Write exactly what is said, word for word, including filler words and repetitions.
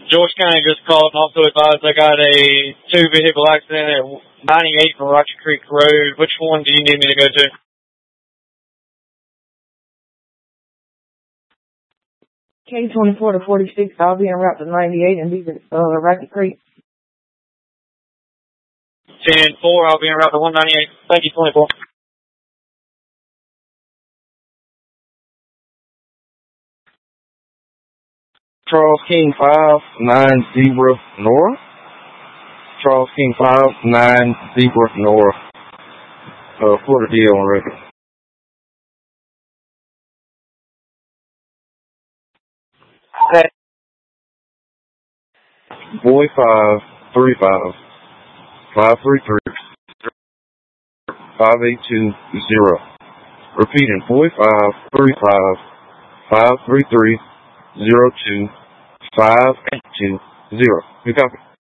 George County just called and also advised I got a two vehicle accident at ninety-eight from Rocky Creek Road. Which one do you need me to go to? K twenty-four to forty-six, I'll be en route to ninety-eight and be at uh, Rocky Creek. ten four, I'll be en route to one ninety-eight. Thank you, twenty-four. Charles King five nine zero North. Charles King five nine zero North. Uh, Florida deal on record. Boy five three five five three three five eight two zero. Repeating, boy five three five five three three zero two five eight two zero. You copy?